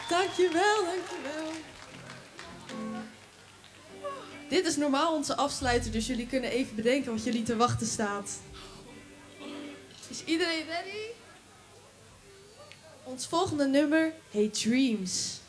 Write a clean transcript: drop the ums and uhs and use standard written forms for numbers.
Dankjewel, dankjewel. Dit is normaal onze afsluiter, dus jullie kunnen even bedenken wat jullie te wachten staat. Is iedereen ready? Ons volgende nummer heet Dreams.